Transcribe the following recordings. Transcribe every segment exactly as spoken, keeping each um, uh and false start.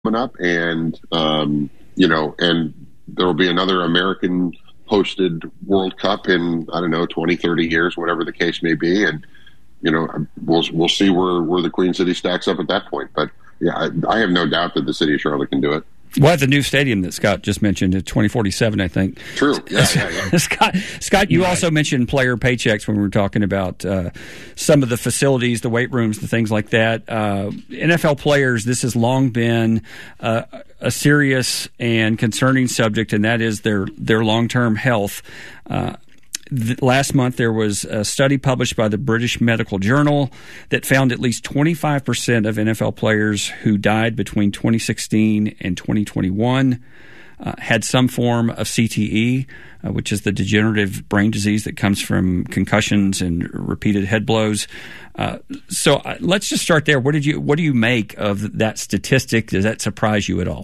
up, and um, you know, and there will be another American hosted World Cup in, I don't know, twenty, thirty years, whatever the case may be, and you know, we'll we'll see where where the Queen City stacks up at that point. But yeah, I, I have no doubt that the city of Charlotte can do it. Well, at the new stadium that Scott just mentioned, in twenty forty-seven, I think. True. Yeah, yeah, yeah. Scott, Scott, you right. also mentioned player paychecks when we were talking about uh, some of the facilities, the weight rooms, the things like that. Uh, N F L players, this has long been uh, a serious and concerning subject, and that is their, their long-term health. Uh, Last month, there was a study published by the British Medical Journal that found at least twenty-five percent of N F L players who died between twenty sixteen and twenty twenty-one uh, had some form of C T E, uh, which is the degenerative brain disease that comes from concussions and repeated head blows. Uh, so uh, let's just start there. What did you what do you make of that statistic? Does that surprise you at all?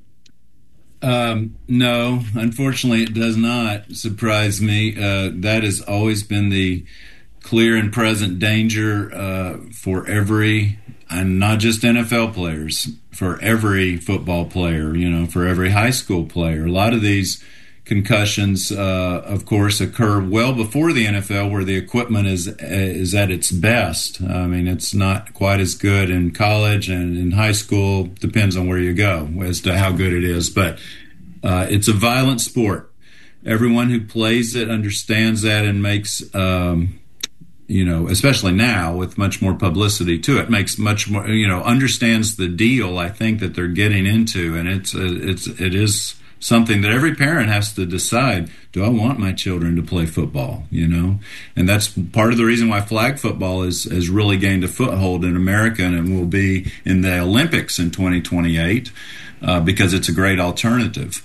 Um, no, unfortunately, it does not surprise me. Uh, that has always been the clear and present danger uh, for every, and not just N F L players, for every football player, you know, for every high school player. A lot of these concussions, uh, of course, occur well before the N F L, where the equipment is is at its best. I mean, it's not quite as good in college and in high school. Depends on where you go as to how good it is. But uh, it's a violent sport. Everyone who plays it understands that and makes, um, you know, especially now with much more publicity to it, makes much more, you know, understands the deal, I think, that they're getting into. And it's it's it is something that every parent has to decide, do I want my children to play football, you know? And that's part of the reason why flag football is, has really gained a foothold in America, and it will be in the Olympics in twenty twenty-eight uh, because it's a great alternative.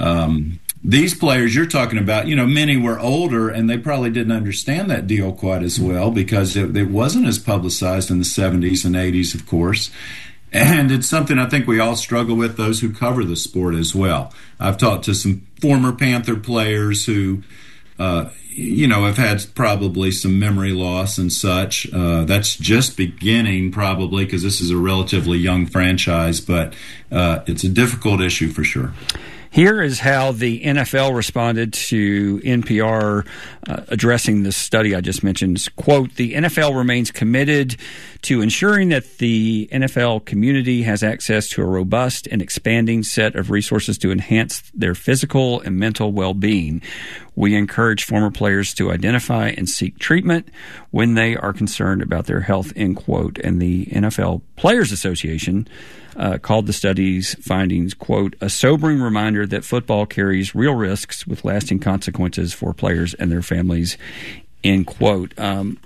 Um, these players you're talking about, you know, many were older, and they probably didn't understand that deal quite as well because it, it wasn't as publicized in the seventies and eighties, of course. And it's something I think we all struggle with, those who cover the sport as well. I've talked to some former Panther players who, uh, you know, have had probably some memory loss and such. Uh, that's just beginning probably because this is a relatively young franchise, but uh, it's a difficult issue for sure. Here is how the N F L responded to N P R uh, addressing this study I just mentioned. Quote, the N F L remains committed to ensuring that the N F L community has access to a robust and expanding set of resources to enhance their physical and mental well-being. We encourage former players to identify and seek treatment when they are concerned about their health, end quote. And the N F L Players Association Uh, called the study's findings, quote, a sobering reminder that football carries real risks with lasting consequences for players and their families, end quote. Um,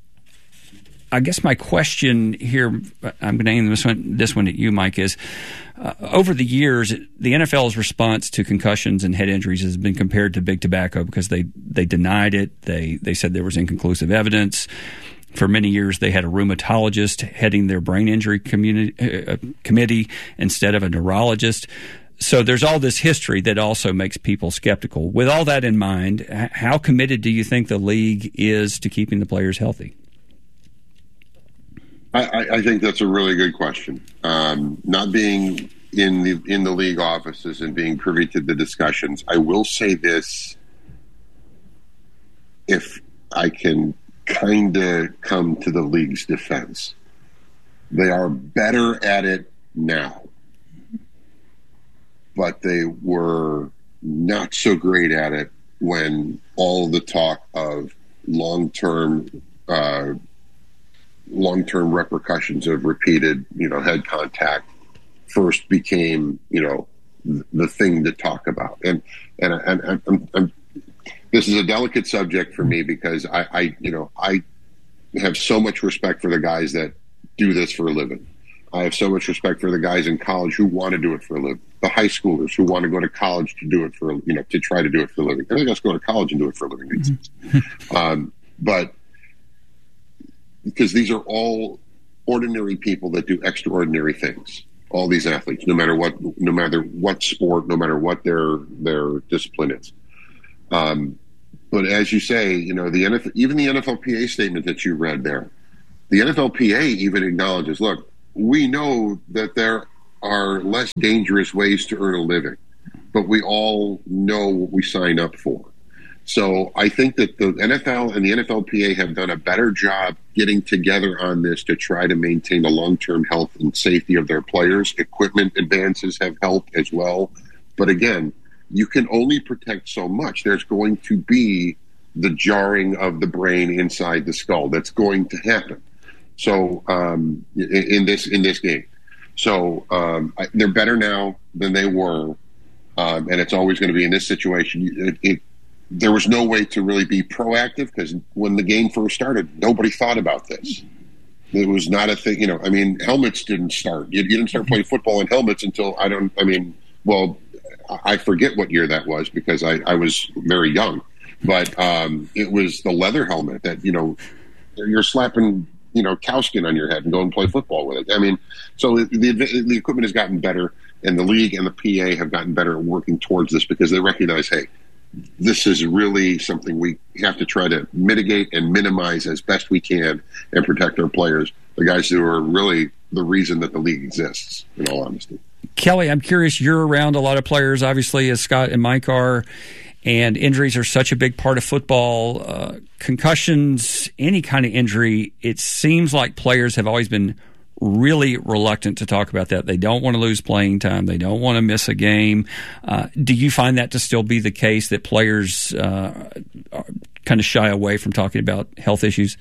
I guess my question here, I'm going to aim this one, this one at you, Mike, is uh, over the years, the N F L's response to concussions and head injuries has been compared to big tobacco because they, they denied it. They, they said there was inconclusive evidence. For many years, they had a rheumatologist heading their brain injury community, uh, committee instead of a neurologist. So there's all this history that also makes people skeptical. With all that in mind, h- how committed do you think the league is to keeping the players healthy? I, I think that's a really good question. Um, not being in the in the league offices and being privy to the discussions, I will say this, if I can kind of come to the league's defense. They are better at it now, but they were not so great at it when all the talk of long-term uh, long-term repercussions of repeated, you know, head contact first became, you know, the thing to talk about. And and, and, and I'm, I'm This is a delicate subject for me because I, I, you know, I have so much respect for the guys that do this for a living. I have so much respect for the guys in college who want to do it for a living. The high schoolers who want to go to college to do it for, you know, to try to do it for a living. They're just go to college and do it for a living. Mm-hmm. um, but because these are all ordinary people that do extraordinary things. All these athletes, no matter what, no matter what sport, no matter what their their discipline is. Um, But as you say, you know, the N F L, even the N F L P A statement that you read there, the N F L P A even acknowledges, look, we know that there are less dangerous ways to earn a living, but we all know what we sign up for. So I think that the N F L and the N F L P A have done a better job getting together on this to try to maintain the long-term health and safety of their players. Equipment advances have helped as well. But again, you can only protect so much. There's going to be the jarring of the brain inside the skull. That's going to happen. So um, in, in this in this game. So um, I, they're better now than they were. Um, and it's always going to be in this situation. It, it, there was no way to really be proactive because when the game first started, nobody thought about this. It was not a thing, you know. I mean, helmets didn't start. You, you didn't start playing football in helmets until I don't. I mean, well, I forget what year that was because I, I was very young. But um, it was the leather helmet that you know you're slapping you know cow skin on your head and go and play football with it. I mean, so the the, the equipment has gotten better. And the league and the P A have gotten better at working towards this because they recognize, hey, this is really something we have to try to mitigate and minimize as best we can and protect our players, the guys who are really the reason that the league exists, in all honesty. Kelly, I'm curious, you're around a lot of players, obviously, as Scott and Mike are, and injuries are such a big part of football. Uh, concussions, any kind of injury, it seems like players have always been really reluctant to talk about that. They don't want to lose playing time. They don't want to miss a game. Uh, do you find that to still be the case, that players uh, kind of shy away from talking about health issues?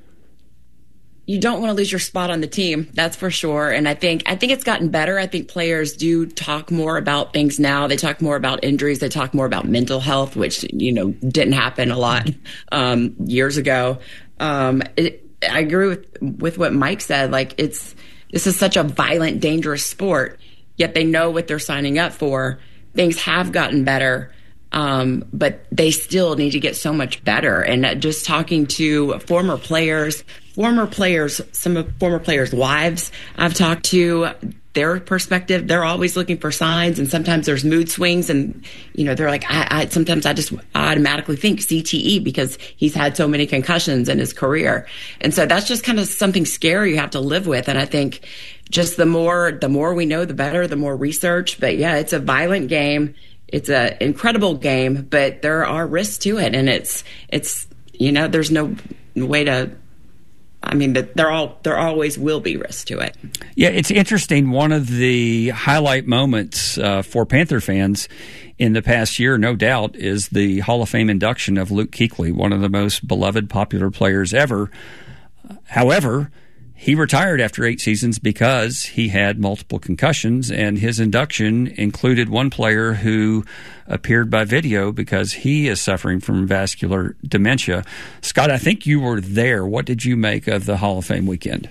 You don't want to lose your spot on the team, that's for sure. And I think I think it's gotten better. I think players do talk more about things now. They talk more about injuries. They talk more about mental health, which, you know, didn't happen a lot um, years ago. Um, it, I agree with with what Mike said. Like, it's this is such a violent, dangerous sport, yet they know what they're signing up for. Things have gotten better, um, but they still need to get so much better. And just talking to former players, former players, some of former players' wives I've talked to, their perspective, they're always looking for signs, and sometimes there's mood swings, and you know they're like, I, I sometimes I just automatically think C T E because he's had so many concussions in his career, and so that's just kind of something scary you have to live with. And I think just the more the more we know, the better, the more research. But yeah, it's a violent game, it's an incredible game, but there are risks to it, and it's it's you know there's no way to. I mean, there all there always will be risks to it. Yeah, it's interesting. One of the highlight moments uh, for Panther fans in the past year, no doubt, is the Hall of Fame induction of Luke Kuechly, one of the most beloved, popular players ever. However, he retired after eight seasons because he had multiple concussions, and his induction included one player who appeared by video because he is suffering from vascular dementia. Scott, I think you were there. What did you make of the Hall of Fame weekend?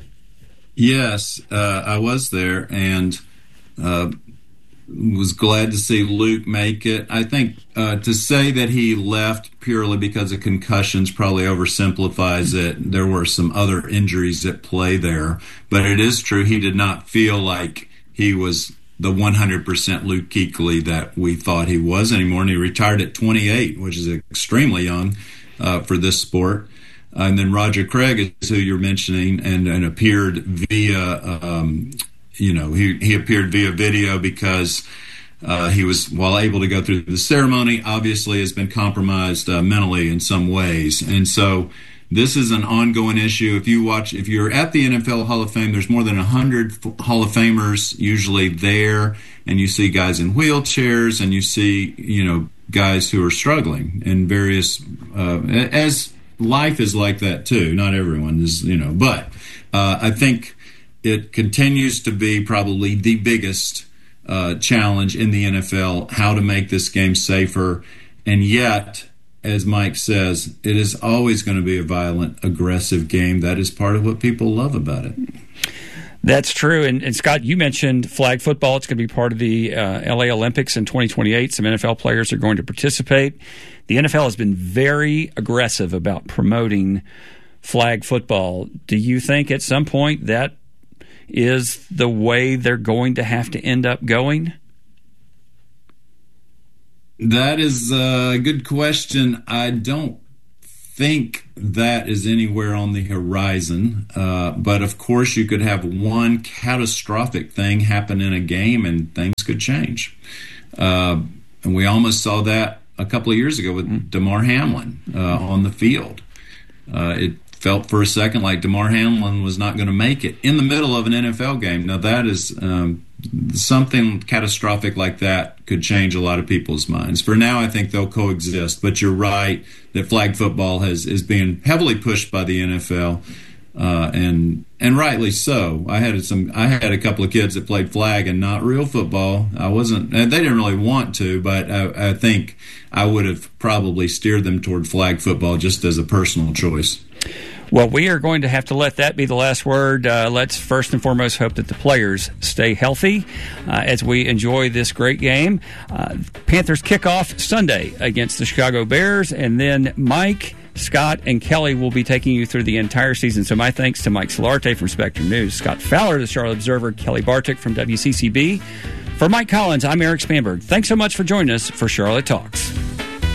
Yes, uh, I was there, and uh, was glad to see Luke make it. I think uh, to say that he left purely because of concussions probably oversimplifies it. There were some other injuries at play there, but it is true he did not feel like he was the one hundred percent Luke Kuechly that we thought he was anymore, and he retired at twenty-eight, which is extremely young uh, for this sport. Uh, and then Roger Craig is who you're mentioning, and, and appeared via, um, you know, he, he appeared via video because uh, he was, while able to go through the ceremony, obviously has been compromised uh, mentally in some ways. And so this is an ongoing issue. If you watch, if you're at the N F L Hall of Fame, there's more than one hundred Hall of Famers usually there, and you see guys in wheelchairs, and you see, you know, guys who are struggling in various, uh, as life is like that too. Not everyone is, you know, but uh, I think it continues to be probably the biggest uh, challenge in the N F L, how to make this game safer. And yet, as Mike says, it is always going to be a violent, aggressive game. That is part of what people love about it. That's true. And, and Scott, you mentioned flag football. It's going to be part of the uh, L A Olympics in twenty twenty-eight. Some N F L players are going to participate. The N F L has been very aggressive about promoting flag football. Do you think at some point that is the way they're going to have to end up going? That is a good question. I don't think that is anywhere on the horizon. Uh, but of course, you could have one catastrophic thing happen in a game and things could change. Uh, and we almost saw that a couple of years ago with Damar Hamlin uh, on the field. Uh, it felt for a second like Damar Hamlin was not going to make it in the middle of an N F L game. Now, that is um, something catastrophic like that could change a lot of people's minds. For now, I think they'll coexist. But you're right that flag football has is being heavily pushed by the N F L, uh, and and rightly so. I had some. I had a couple of kids that played flag and not real football. I wasn't. They didn't really want to, but I, I think I would have probably steered them toward flag football just as a personal choice. Well, we are going to have to let that be the last word. Uh, let's first and foremost hope that the players stay healthy uh, as we enjoy this great game. Uh, Panthers kick off Sunday against the Chicago Bears, and then Mike, Scott, and Kelly will be taking you through the entire season. So my thanks to Mike Solarte from Spectrum News, Scott Fowler, the Charlotte Observer, Kelly Bartik from W C C B. For Mike Collins, I'm Eric Spanberg. Thanks so much for joining us for Charlotte Talks.